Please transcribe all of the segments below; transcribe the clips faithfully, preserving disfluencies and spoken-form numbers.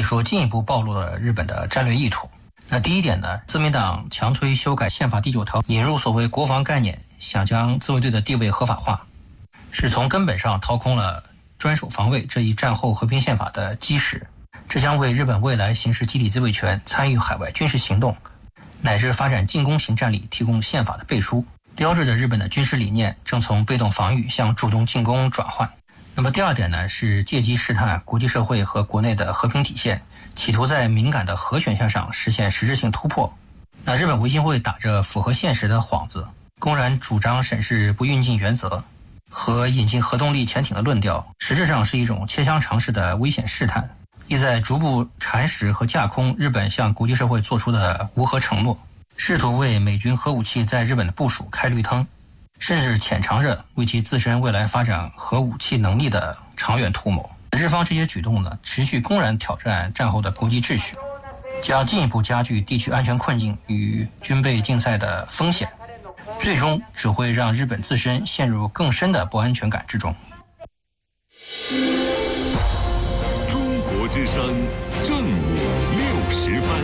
说进一步暴露了日本的战略意图。那第一点呢，自民党强推修改宪法第九条，引入所谓国防概念，想将自卫队的地位合法化，是从根本上掏空了专守防卫这一战后和平宪法的基石，这将为日本未来行使集体自卫权、参与海外军事行动乃至发展进攻型战力提供宪法的背书，标志着日本的军事理念正从被动防御向主动进攻转换。那么第二点呢，是借机试探国际社会和国内的和平底线，企图在敏感的核选项上实现实质性突破。那日本维新会打着符合现实的幌子，公然主张审视不运进原则和引进核动力潜艇的论调，实质上是一种切香肠式的危险试探，意在逐步蚕食和架空日本向国际社会做出的无核承诺，试图为美军核武器在日本的部署开绿灯，甚至潜藏着为其自身未来发展核武器能力的长远图谋。日方这些举动呢，持续公然挑战战后的国际秩序，将进一步加剧地区安全困境与军备竞赛的风险，最终只会让日本自身陷入更深的不安全感之中。 中国之声正午六时分。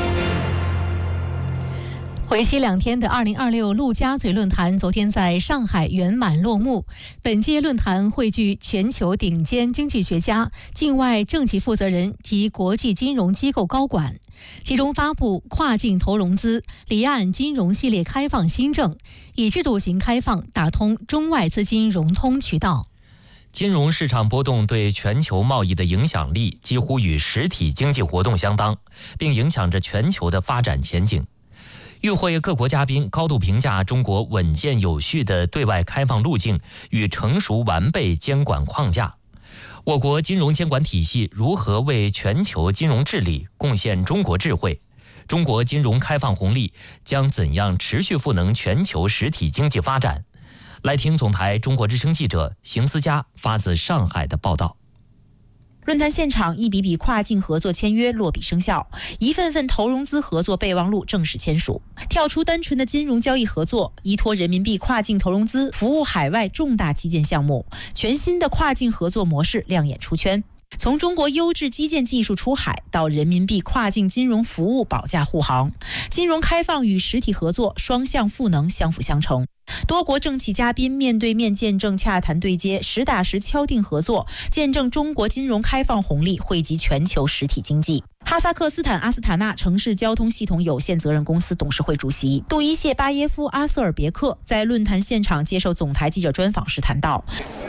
为期两天的二零二六陆家嘴论坛昨天在上海圆满落幕。本届论坛汇聚全球顶尖经济学家、境外政企负责人及国际金融机构高管，其中发布跨境投融资、离岸金融系列开放新政，以制度型开放打通中外资金融通渠道。 金融市场波动对全球贸易的影响力几乎与实体经济活动相当，并影响着全球的发展前景。与会各国嘉宾高度评价中国稳健有序的对外开放路径与成熟完备监管框架。我国金融监管体系如何为全球金融治理贡献中国智慧？中国金融开放红利将怎样持续赋能全球实体经济发展？来听总台中国之声记者邢思佳发自上海的报道。 论坛现场，一笔笔跨境合作签约落笔生效，一份份投融资合作备忘录正式签署，跳出单纯的金融交易合作，依托人民币跨境投融资服务海外重大基建项目，全新的跨境合作模式亮眼出圈。从中国优质基建技术出海到人民币跨境金融服务保驾护航，金融开放与实体合作双向赋能，相辅相成。多国政企嘉宾面对面见证洽谈对接，实打实敲定合作，见证中国金融开放红利惠及全球实体经济。哈萨克斯坦阿斯塔纳城市交通系统有限责任公司董事会主席杜伊谢巴耶夫阿瑟尔别克在论坛现场接受总台记者专访时谈到，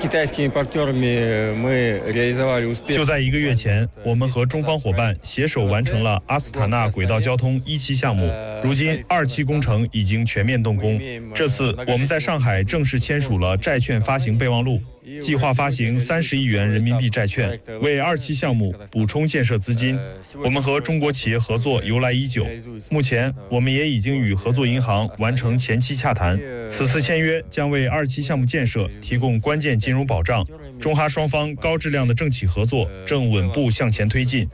就在一个月前，我们和中方伙伴携手完成了阿斯塔纳轨道交通一期项目，如今二期工程已经全面动工。这次我们在上海正式签署了债券发行备忘录，计划发行三十亿元人民币债券，为二期项目补充建设资金。我们和中国企业合作由来已久，目前我们也已经与合作银行完成前期洽谈。此次签约将为二期项目建设提供关键金融保障。中哈双方高质量的政企合作正稳步向前推进。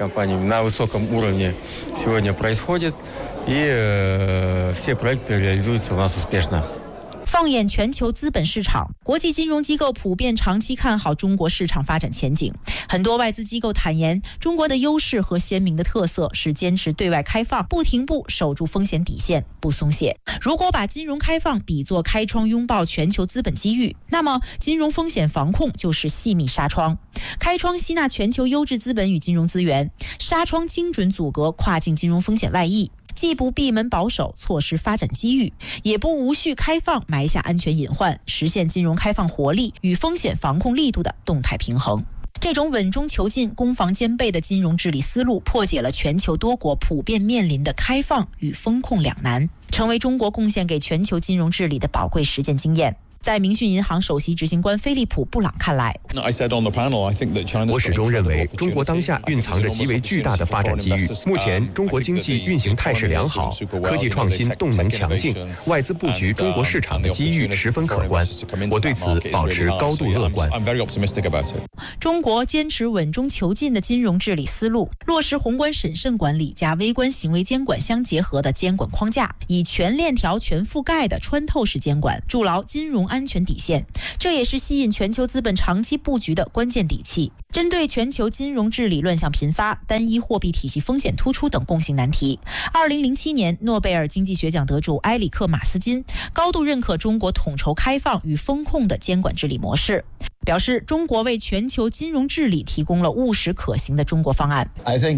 放眼全球资本市场，国际金融机构普遍长期看好中国市场发展前景。很多外资机构坦言，中国的优势和鲜明的特色是坚持对外开放，不停步守住风险底线，不松懈。如果把金融开放比作开窗拥抱全球资本机遇，那么金融风险防控就是细密纱窗。开窗吸纳全球优质资本与金融资源，纱窗精准阻隔跨境金融风险外溢，既不闭门保守错失发展机遇，也不无序开放埋下安全隐患，实现金融开放活力与风险防控力度的动态平衡。这种稳中求进、攻防兼备的金融治理思路，破解了全球多国普遍面临的开放与风控两难，成为中国贡献给全球金融治理的宝贵实践经验。在明讯银行首席执行官菲利普·布朗看来， 我始终认为中国当下蕴藏着极为巨大的发展机遇。目前中国经济运行态势良好，科技创新动能强劲，外资布局中国市场的机遇十分可观。我对此保持高度乐观。 中国坚持稳中求进的金融治理思路，落实宏观审慎管理加微观行为监管相结合的监管框架，以全链条全覆盖的穿透式监管，筑牢金融安全底线，这也是吸引全球资本长期布局的关键底气。针对全球金融治理乱象频发、单一货币体系风险突出等共性难题，二零零七年诺贝尔经济学奖得主埃里克·马斯金高度认可中国统筹开放与风控的监管治理模式，表示中国为全球金融治理提供了务实可行的中国方案。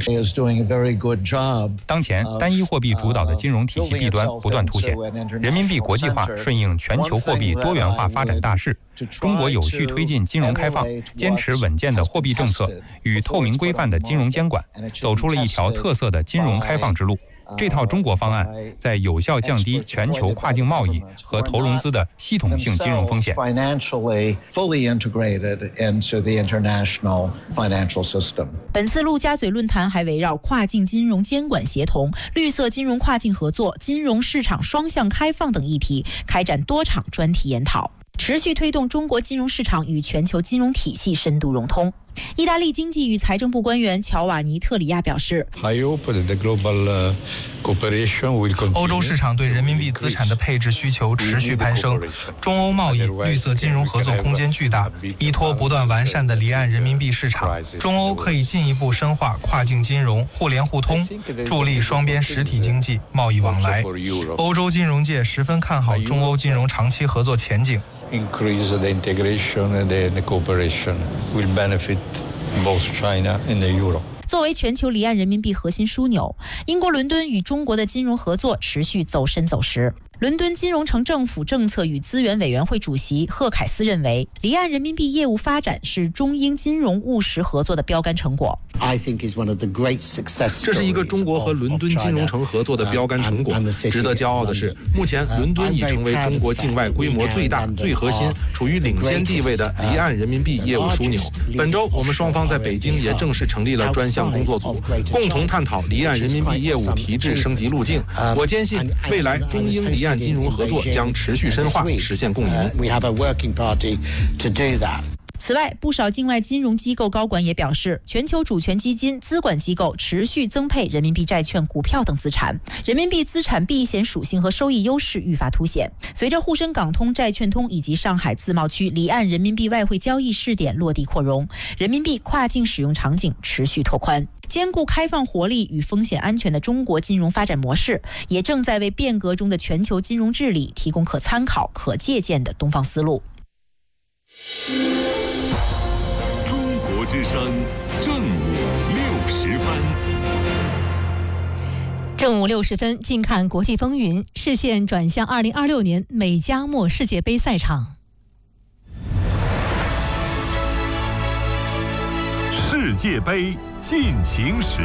当前单一货币主导的金融体系弊端不断凸显，人民币国际化顺应全球货币多元化发展大势，中国有序推进金融开放，坚持稳健的货币政策与透明规范的金融监管，走出了一条特色的金融开放之路。这套中国方案在有效降低全球跨境贸易和投融资的系统性金融风险。 本次陆家嘴论坛还围绕跨境金融监管协同、绿色金融跨境合作、金融市场双向开放等议题开展多场专题研讨，持续推动中国金融市场与全球金融体系深度融通。意大利经济与财政部官员乔瓦尼·特里亚表示， 欧洲市场对人民币资产的配置需求持续攀升，中欧贸易、绿色金融合作空间巨大。依托不断完善的离岸人民币市场，中欧可以进一步深化跨境金融、互联互通，助力双边实体经济贸易往来。欧洲金融界十分看好中欧金融长期合作前景。 Increase the integration and the cooperation will benefit both China and the Euro. 作为全球离岸人民币核心枢纽，英国伦敦与中国的金融合作持续走深走实。伦敦金融城政府政策与资源委员会主席赫凯斯认为，离岸人民币业务发展是中英金融务实合作的标杆成果。 这是一个中国和伦敦金融城合作的标杆成果。值得骄傲的是，目前伦敦已成为中国境外规模最大、最核心、处于领先地位的离岸人民币业务枢纽。本周，我们双方在北京也正式成立了专项工作组，共同探讨离岸人民币业务提质升级路径。我坚信，未来中英离岸金融合作将持续深化，实现共赢。 此外，不少境外金融机构高管也表示，全球主权基金、资管机构持续增配人民币债券、股票等资产，人民币资产避险属性和收益优势愈发凸显。随着沪深港通、债券通以及上海自贸区离岸人民币外汇交易试点落地扩容，人民币跨境使用场景持续拓宽。兼顾开放活力与风险安全的中国金融发展模式，也正在为变革中的全球金融治理提供可参考、可借鉴的东方思路。 中国之声正午六十分。 正午六十分，近看国际风云，视线转向二零二六年美加墨世界杯赛场。 世界杯进行时。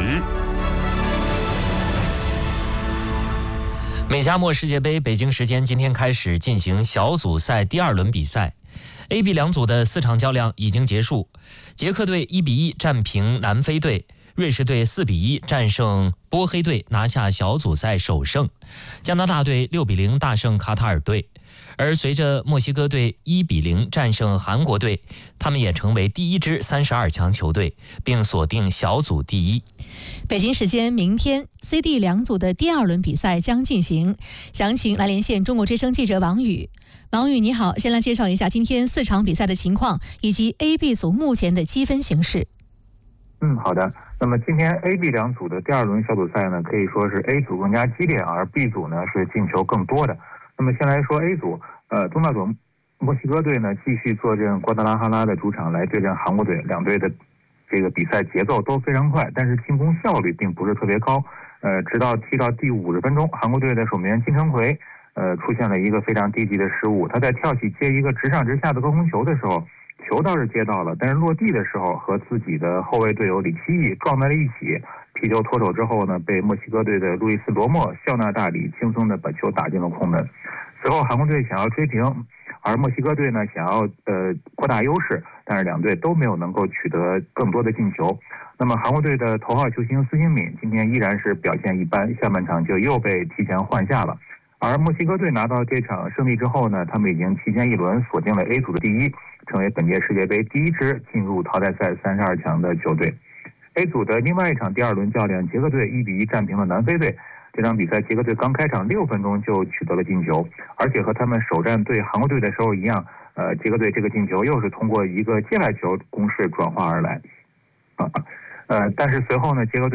美加墨世界杯北京时间今天开始进行小组赛第二轮比赛。A、B 两组的四场较量已经结束，捷克队一比一战平南非队，瑞士队四比一战胜波黑队，拿下小组赛首胜。加拿大队六比零大胜卡塔尔队，而随着墨西哥队一比零战胜韩国队，他们也成为第一支三十二强球队，并锁定小组第一。 北京时间明天 C、D 两组的第二轮比赛将进行，详情来连线中国之声记者王宇。王宇你好，先来介绍一下今天四场比赛的情况，以及 A、B 组目前的积分形势。 嗯，好的。那么今天 A、B 两组的第二轮小组赛呢，可以说是 A 组更加激烈，而 B 组呢是进球更多的。那么先来说 A 组，呃，东道主墨西哥队呢继续坐镇瓜达拉哈拉的主场来对阵韩国队，两队的这个比赛节奏都非常快，但是进攻效率并不是特别高。呃，直到踢到第五十分钟，韩国队的守门员金城奎呃出现了一个非常低级的失误，他在跳起接一个直上直下的高空球的时候，球倒是接到了，但是落地的时候和自己的后卫队友李奇义撞在了一起，皮球脱手之后呢，被墨西哥队的路易斯罗莫笑纳大礼，轻松的把球打进了空门。随后韩国队想要追平，而墨西哥队呢想要呃扩大优势，但是两队都没有能够取得更多的进球。那么韩国队的头号球星孙兴敏今天依然是表现一般，下半场就又被提前换下了。而墨西哥队拿到这场胜利之后呢，他们已经提前一轮锁定了 A 组的第一，成为本届世界杯第一支进入淘汰赛三十二强的球队。A 组的另外一场第二轮较量，捷克队一比一战平了南非队。 这场比赛捷克队刚开场六分钟就取得了进球，而且和他们首战对韩国队的时候一样，呃，捷克队这个进球又是通过一个界外球攻势转化而来，啊，呃，但是随后呢，捷克队